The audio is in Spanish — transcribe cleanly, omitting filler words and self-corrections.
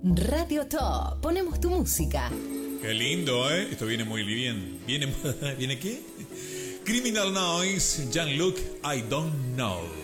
Radio Top. Ponemos tu música. Qué lindo, ¿eh? Esto viene muy bien. ¿Viene qué? Criminal Noise, Jean-Luc, I Don't Know.